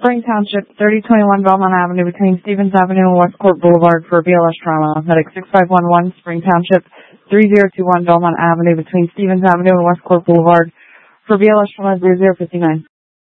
Spring Township, 3021 Belmont Avenue between Stevens Avenue and Westcourt Boulevard for BLS trauma. Medic 6511, Spring Township, 3021 Belmont Avenue between Stevens Avenue and Westcourt Boulevard for BLS trauma 0059.